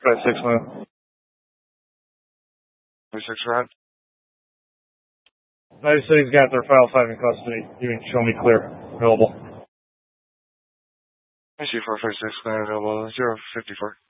456 man. 26 round. United City's got their file 5 in custody. You can show me clear. Available. I see 456 man available. 054.